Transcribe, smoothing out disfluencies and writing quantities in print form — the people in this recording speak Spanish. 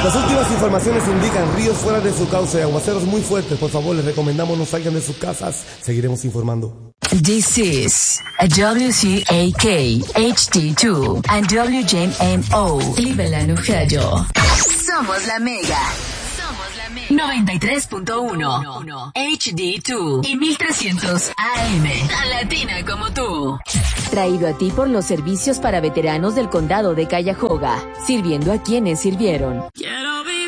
Las últimas informaciones indican ríos fuera de su cauce, aguaceros muy fuertes. Por favor, les recomendamos no salgan de sus casas. Seguiremos informando. This is a WCAK HD2 and WJMO Cleveland, Ohio. Somos la Mega. 93.1 HD2 y 1300 AM. Tan latina como tú. Traído a ti por los servicios para veteranos del condado de Cuyahoga, sirviendo a quienes sirvieron.